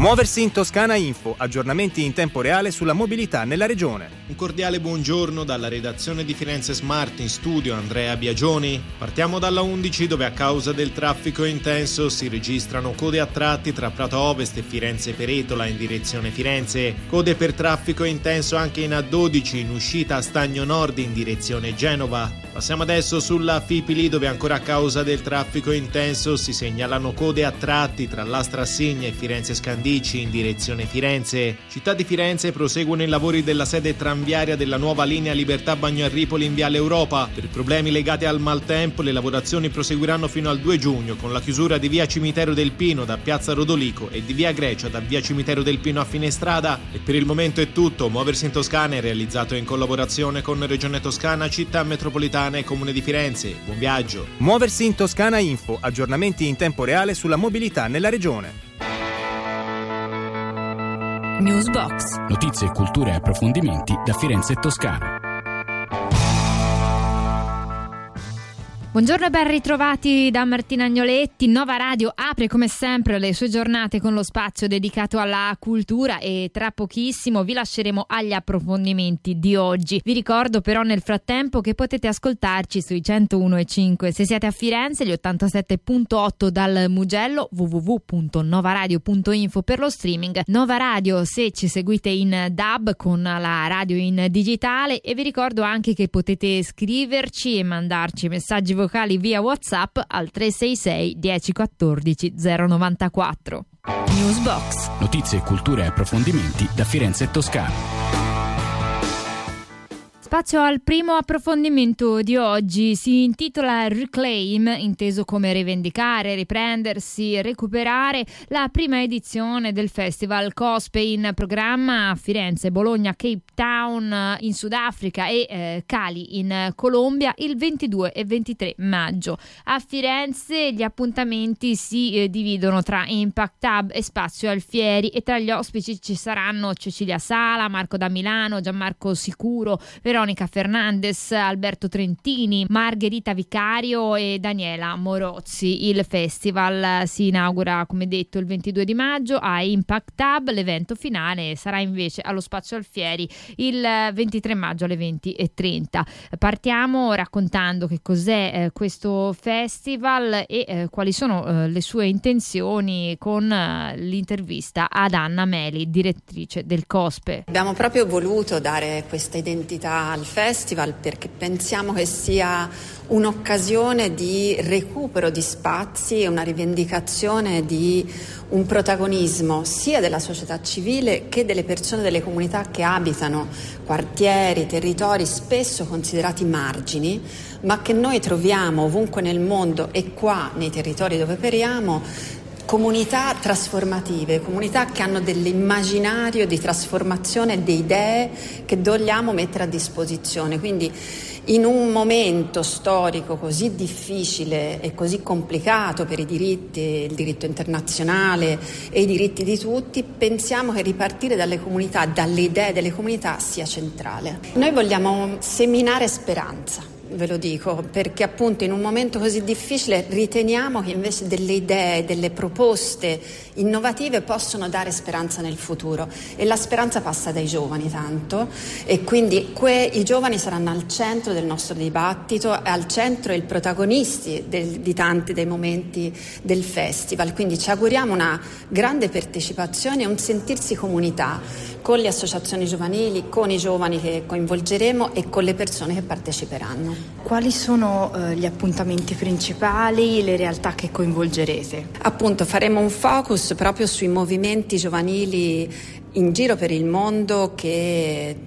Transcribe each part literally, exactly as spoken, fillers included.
Muoversi in Toscana Info, aggiornamenti in tempo reale sulla mobilità nella regione. Un cordiale buongiorno dalla redazione di Firenze Smart, in studio Andrea Biagioni. Partiamo dalla undici, dove a causa del traffico intenso si registrano code a tratti tra Prato Ovest e Firenze Peretola in direzione Firenze. Code per traffico intenso anche in A dodici in uscita a Stagno Nord in direzione Genova. Passiamo adesso sulla Fipili, dove ancora a causa del traffico intenso si segnalano code a tratti tra l'Astra Assegna e Firenze Scandici in direzione Firenze. Città di Firenze proseguono i lavori della sede tranviaria della nuova linea Libertà Bagno a Ripoli in Viale Europa. Per problemi legati al maltempo le lavorazioni proseguiranno fino al due giugno con la chiusura di via Cimitero del Pino da piazza Rodolico e di via Grecia da via Cimitero del Pino a Finestrada. E per il momento è tutto. Muoversi in Toscana è realizzato in collaborazione con Regione Toscana, Città Metropolitana e Comune di Firenze. Buon viaggio. Muoversi in Toscana Info, aggiornamenti in tempo reale sulla mobilità nella regione. Newsbox. Notizie, cultura e approfondimenti da Firenze e Toscana. Buongiorno e ben ritrovati da Martina Agnoletti. Nova Radio apre come sempre le sue giornate con lo spazio dedicato alla cultura e tra pochissimo vi lasceremo agli approfondimenti di oggi. Vi ricordo però nel frattempo che potete ascoltarci sui centouno e cinque se siete a Firenze, gli ottantasette virgola otto dal Mugello, w w w punto novaradio punto info per lo streaming, Nova Radio se ci seguite in D A B con la radio in digitale, e vi ricordo anche che potete scriverci e mandarci messaggi vocali vocali via WhatsApp al tre sei sei dieci quattordici zero novantaquattro. Newsbox. Notizie, cultura e approfondimenti da Firenze e Toscana. Spazio al primo approfondimento di oggi, si intitola Reclaim, inteso come rivendicare, riprendersi, recuperare, la prima edizione del festival Cospe in programma a Firenze, Bologna, Cape Town in Sudafrica e eh, Cali in Colombia il ventidue e ventitré maggio. A Firenze gli appuntamenti si eh, dividono tra Impact Hub e Spazio Alfieri, e tra gli ospiti ci saranno Cecilia Sala, Marco da Milano, Gianmarco Sicuro, Veronica Fernandez, Alberto Trentini, Margherita Vicario e Daniela Morozzi. Il festival si inaugura, come detto, il ventidue di maggio a Impact Hub. L'evento finale sarà invece allo Spazio Alfieri il ventitré maggio alle venti e trenta. Partiamo raccontando che cos'è eh, questo festival e eh, quali sono eh, le sue intenzioni con eh, l'intervista ad Anna Meli, direttrice del Cospe. Abbiamo proprio voluto dare questa identità al festival perché pensiamo che sia un'occasione di recupero di spazi e una rivendicazione di un protagonismo sia della società civile che delle persone delle comunità che abitano quartieri, territori spesso considerati margini, ma che noi troviamo ovunque nel mondo e qua nei territori dove operiamo. Comunità trasformative, comunità che hanno dell'immaginario di trasformazione, di idee che vogliamo mettere a disposizione. Quindi in un momento storico così difficile e così complicato per i diritti, il diritto internazionale e i diritti di tutti, pensiamo che ripartire dalle comunità, dalle idee delle comunità sia centrale. Noi vogliamo seminare speranza. Ve lo dico perché appunto in un momento così difficile riteniamo che invece delle idee, delle proposte innovative possono dare speranza nel futuro, e la speranza passa dai giovani tanto, e quindi que- i giovani saranno al centro del nostro dibattito, al centro e i protagonisti del, di tanti dei momenti del festival, quindi ci auguriamo una grande partecipazione e un sentirsi comunità con le associazioni giovanili, con i giovani che coinvolgeremo e con le persone che parteciperanno. Quali sono eh, gli appuntamenti principali, le realtà che coinvolgerete? Appunto faremo un focus proprio sui movimenti giovanili in giro per il mondo che,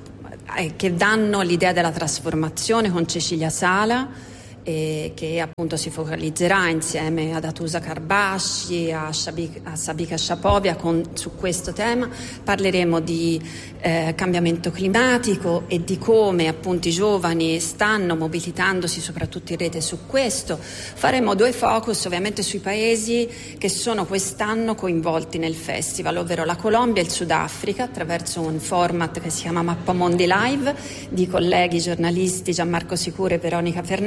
che danno l'idea della trasformazione, con Cecilia Sala, e che appunto si focalizzerà insieme ad Atusa Karbashi, a, Shabik, a Sabika Shapovia con, su questo tema. Parleremo di eh, cambiamento climatico e di come appunto i giovani stanno mobilitandosi soprattutto in rete su questo. Faremo due focus ovviamente sui paesi che sono quest'anno coinvolti nel festival, ovvero la Colombia e il Sudafrica, attraverso un format che si chiama Mappamondi Live di colleghi giornalisti Gianmarco Sicuro e Veronica Fernandez, che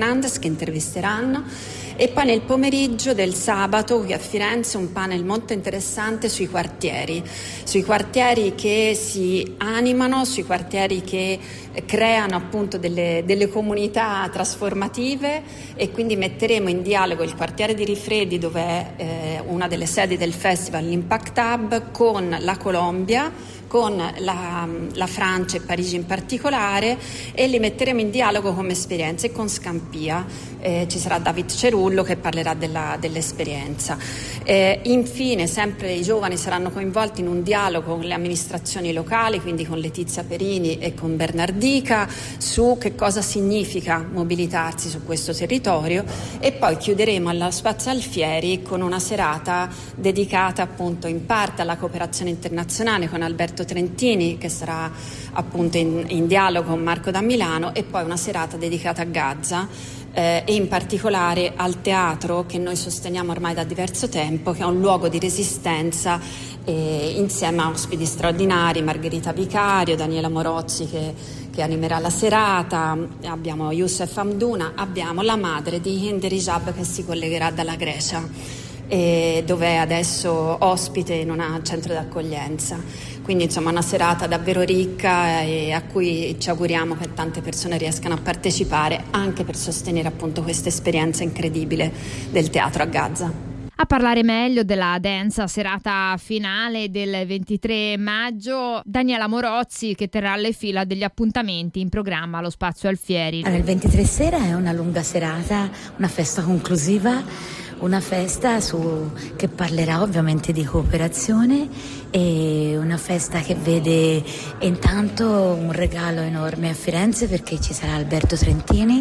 che intervisteranno. E poi nel pomeriggio del sabato qui a Firenze un panel molto interessante sui quartieri, sui quartieri che si animano, sui quartieri che creano appunto delle, delle comunità trasformative, e quindi metteremo in dialogo il quartiere di Rifredi, dove è eh, una delle sedi del festival, l'Impact Hub, con la Colombia, con la, la Francia e Parigi in particolare, e li metteremo in dialogo come esperienze, e con Scampia eh, ci sarà David Cerullo che parlerà della, dell'esperienza. Eh, infine sempre i giovani saranno coinvolti in un dialogo con le amministrazioni locali, quindi con Letizia Perini e con Bernardica, su che cosa significa mobilitarsi su questo territorio, e poi chiuderemo alla Spazio Alfieri con una serata dedicata appunto in parte alla cooperazione internazionale con Alberto Trentini, che sarà appunto in, in dialogo con Marco da Milano, e poi una serata dedicata a Gaza eh, e in particolare al teatro che noi sosteniamo ormai da diverso tempo, che è un luogo di resistenza, eh, insieme a ospiti straordinari, Margherita Vicario, Daniela Morozzi che, che animerà la serata, abbiamo Youssef Hamdouna, abbiamo la madre di Hind Rijab che si collegherà dalla Grecia, e dove è adesso ospite in un centro d'accoglienza. Quindi insomma una serata davvero ricca e a cui ci auguriamo che tante persone riescano a partecipare, anche per sostenere appunto questa esperienza incredibile del teatro a Gaza. A parlare meglio della densa serata finale del ventitré maggio, Daniela Morozzi, che terrà le fila degli appuntamenti in programma allo Spazio Alfieri. Allora, il ventitré sera è una lunga serata, una festa conclusiva, una festa su, che parlerà ovviamente di cooperazione, e una festa che vede intanto un regalo enorme a Firenze, perché ci sarà Alberto Trentini,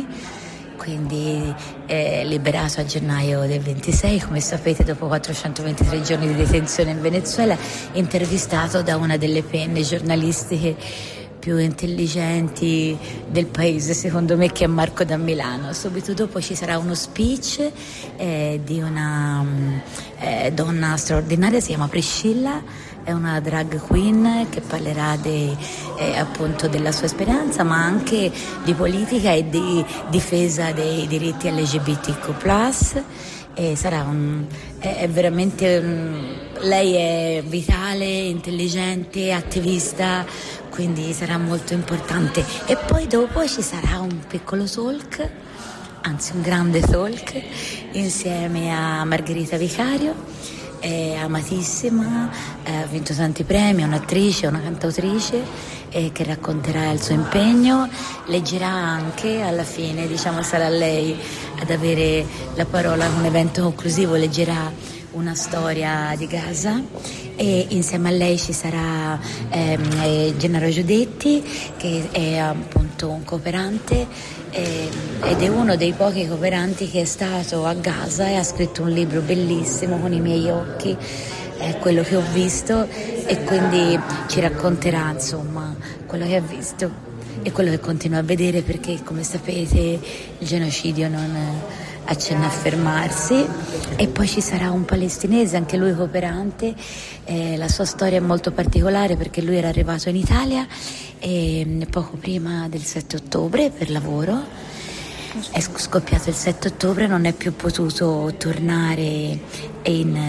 quindi è liberato a gennaio del ventisei, come sapete, dopo quattrocentoventitré giorni di detenzione in Venezuela, intervistato da una delle penne giornalistiche più intelligenti del paese, secondo me, che è Marco da Milano. Subito dopo ci sarà uno speech eh, di una eh, donna straordinaria, si chiama Priscilla, è una drag queen che parlerà dei, eh, appunto della sua esperienza, ma anche di politica e di difesa dei diritti L G B T Q plus. E sarà un, è, è veramente un, lei è vitale, intelligente, attivista, quindi sarà molto importante. E poi dopo ci sarà un piccolo talk, anzi un grande talk, insieme a Margherita Vicario, è amatissima, ha vinto tanti premi, è un'attrice, una cantautrice, eh, che racconterà il suo impegno, leggerà anche alla fine, diciamo sarà lei ad avere la parola, un evento conclusivo, leggerà una storia di Gaza, e insieme a lei ci sarà ehm, Gennaro Giudetti, che è appunto un cooperante eh, ed è uno dei pochi cooperanti che è stato a Gaza e ha scritto un libro bellissimo, Con i miei occhi, è quello che ho visto, e quindi ci racconterà insomma quello che ha visto e quello che continua a vedere, perché come sapete il genocidio non accenna a fermarsi. E poi ci sarà un palestinese, anche lui cooperante, eh, la sua storia è molto particolare perché lui era arrivato in Italia eh, poco prima del sette ottobre per lavoro, è scoppiato il sette ottobre, non è più potuto tornare in,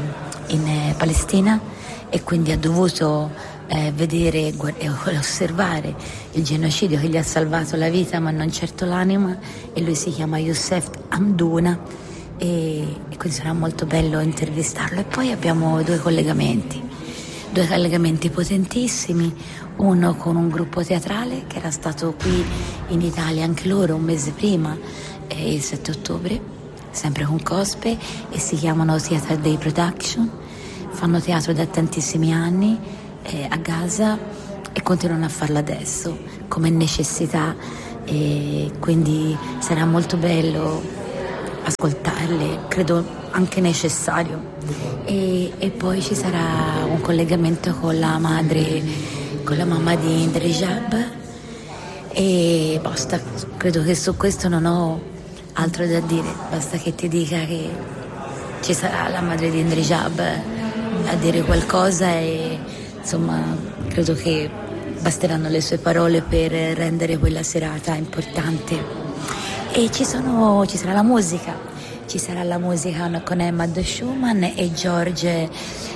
in Palestina, e quindi ha dovuto Eh, vedere e osservare il genocidio che gli ha salvato la vita ma non certo l'anima, e lui si chiama Youssef Hamdouna, e, e quindi sarà molto bello intervistarlo. E poi abbiamo due collegamenti due collegamenti potentissimi, uno con un gruppo teatrale che era stato qui in Italia anche loro un mese prima, eh, il sette ottobre, sempre con Cospe, e si chiamano Theatre Day Production, fanno teatro da tantissimi anni a Gaza e continuano a farlo adesso come necessità, e quindi sarà molto bello ascoltarle, credo anche necessario. E, e poi ci sarà un collegamento con la madre, con la mamma di Hind Rijab, e basta, credo che su questo non ho altro da dire, basta che ti dica che ci sarà la madre di Hind Rijab a dire qualcosa, e insomma credo che basteranno le sue parole per rendere quella serata importante. e ci, sono, ci sarà la musica, ci sarà la musica con Emma De Schumann e George